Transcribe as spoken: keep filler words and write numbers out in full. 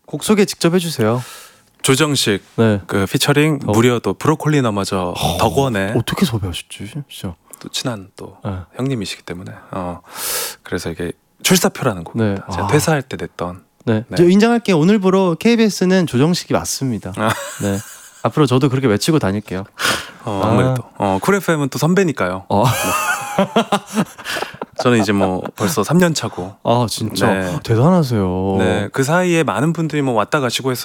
곡 소개 직접 해주세요. 조정식 네. 그 피처링 어. 무려 또 브로콜리 너마저 어, 덕원의 어떻게 섭외하셨지? 진짜. 또 친한 또 네. 형님이시기 때문에 어 그래서 이게 출사표라는 곡. 네. 제가 아. 퇴사할 때 냈던. 네. 네. 저 인정할게요. 오늘부로 케이비에스는 조정식이 맞습니다. 아. 네. 앞으로 저도 그렇게 외치고 다닐게요. 어, 아무래도 어, 쿨 에프엠은 또 선배니까요. 어. 저는 이제 뭐 벌써 삼 년 차고. 아 진짜 네. 대단하세요. 네, 그 사이에 많은 분들이 뭐 왔다 가시고 해서